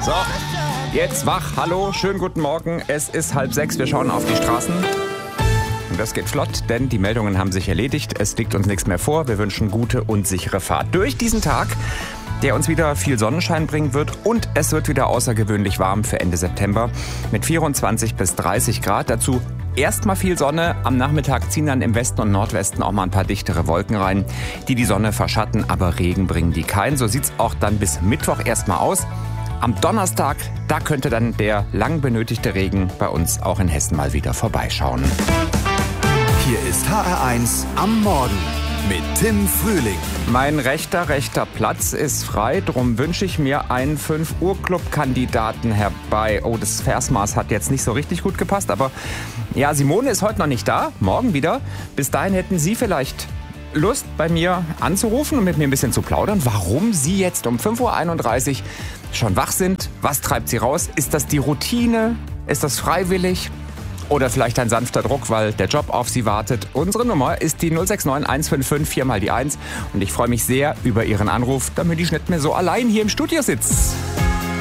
So, jetzt wach. Hallo, schönen guten Morgen. Es ist 5:30. Wir schauen auf die Straßen. Und das geht flott, denn die Meldungen haben sich erledigt. Es liegt uns nichts mehr vor. Wir wünschen gute und sichere Fahrt durch diesen Tag, der uns wieder viel Sonnenschein bringen wird. Und es wird wieder außergewöhnlich warm für Ende September mit 24 bis 30 Grad. Dazu erstmal viel Sonne. Am Nachmittag ziehen dann im Westen und Nordwesten auch mal ein paar dichtere Wolken rein, die Sonne verschatten, aber Regen bringen die keinen. So sieht's auch dann bis Mittwoch erstmal aus. Am Donnerstag, da könnte dann der lang benötigte Regen bei uns auch in Hessen mal wieder vorbeischauen. Hier ist HR1 am Morgen mit Tim Frühling. Mein rechter Platz ist frei, drum wünsche ich mir einen 5-Uhr-Club-Kandidaten herbei. Oh, das Versmaß hat jetzt nicht so richtig gut gepasst, aber ja, Simone ist heute noch nicht da, morgen wieder. Bis dahin hätten Sie vielleicht Lust, bei mir anzurufen und mit mir ein bisschen zu plaudern, warum Sie jetzt um 5:31 Uhr schon wach sind. Was treibt Sie raus? Ist das die Routine? Ist das freiwillig? Oder vielleicht ein sanfter Druck, weil der Job auf Sie wartet. Unsere Nummer ist die 069 155 4 mal die 1. Und ich freue mich sehr über Ihren Anruf, damit ich nicht mehr so allein hier im Studio sitze.